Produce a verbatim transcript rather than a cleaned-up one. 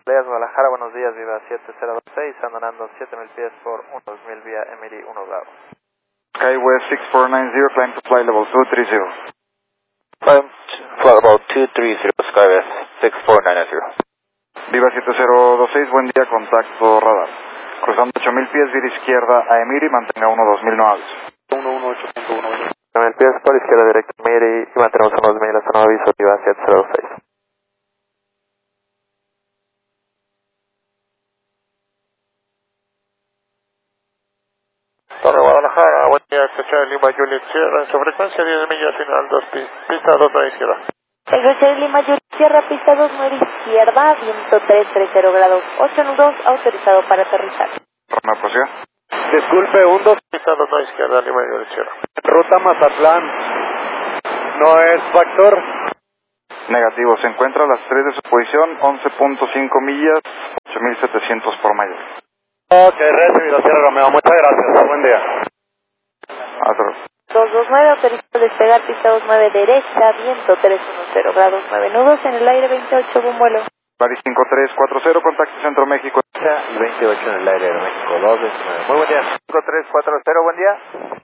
Leas Guadalajara, buenos días, Viva siete cero dos seis, andando siete mil pies por unos mil vía Emiri uno Bravo. Skywest six four nine zero, climb to fly level two three zero. Climb to fly level two three zero, Skywest six four nine zero. Viva siete cero dos seis, buen día, contacto radar. Cruzando ocho mil pies, vía izquierda a Emiri, mantenga uno dos mil no aviso. uno uno ocho punto uno. ocho mil pies por izquierda directa Emiri y mantenemos unos mil hasta no aviso, Viva siete cero dos seis. Torre Guadalajara, buen día, Charlie Lima Juliet Sierra, en su frecuencia diez millas final, dos pista dos nueve izquierda. Charlie Lima Juliet Sierra, pista dos nueve izquierda, viento tres treinta grados, ocho nudos, autorizado para aterrizar. Romeo, prosiga. Disculpe, un dos pista dos nueve izquierda, Lima Juliet Sierra. Ruta Mazatlán, no es factor. Negativo, se encuentra a las tres de su posición, once punto cinco millas, ocho mil setecientos por mayor. Ok, recibido, Sierra Romeo, muchas gracias, buen día. Hasta luego. dos dos nueve, autorizado a despegar, pista dos nueve derecha, viento tres uno cero grados, nueve nudos, en el aire veintiocho, buen vuelo. Paris cinco tres cuatro cero, contacto Centro México. Y veintiocho en el aire de México, dos veintinueve. Muy buen día. cinco tres cuatro cero, buen día.